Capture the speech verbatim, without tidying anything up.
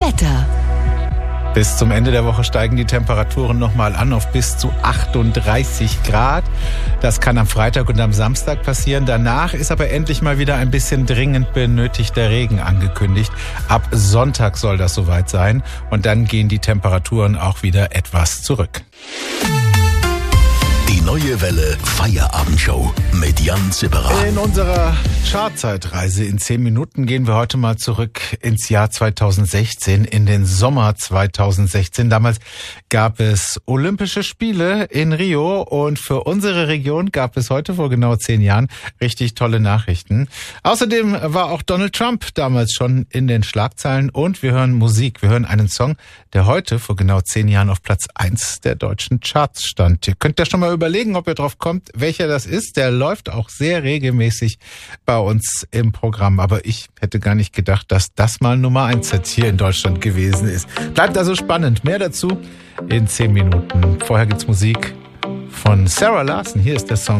Wetter. Bis zum Ende der Woche steigen die Temperaturen nochmal an auf bis zu achtunddreißig Grad. Das kann am Freitag und am Samstag passieren. Danach ist aber endlich mal wieder ein bisschen dringend benötigter Regen angekündigt. Ab Sonntag soll das soweit sein. Und dann gehen die Temperaturen auch wieder etwas zurück. Die neue Welle Feierabendshow mit Jan Zipperer. In unserer Chartzeitreise in zehn Minuten gehen wir heute mal zurück ins Jahr zweitausendsechzehn, in den Sommer zweitausendsechzehn. Damals gab es Olympische Spiele in Rio und für unsere Region gab es heute vor genau zehn Jahren richtig tolle Nachrichten. Außerdem war auch Donald Trump damals schon in den Schlagzeilen und wir hören Musik. Wir hören einen Song, der heute vor genau zehn Jahren auf Platz eins der deutschen Charts stand. Ihr könnt ja schon mal überlegen, ob ihr drauf kommt, welcher das ist. Der läuft auch sehr regelmäßig bei uns im Programm. Aber ich hätte gar nicht gedacht, dass das mal Nummer eins jetzt hier in Deutschland gewesen ist. Bleibt also spannend. Mehr dazu in zehn Minuten. Vorher gibt's Musik von Sarah Larson. Hier ist der Song